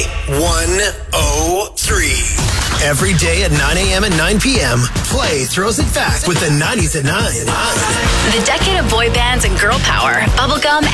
Play 103. Every day at 9 a.m. and 9 p.m., Play throws it back with the 90s at 9. The decade of boy bands and girl power, bubblegum,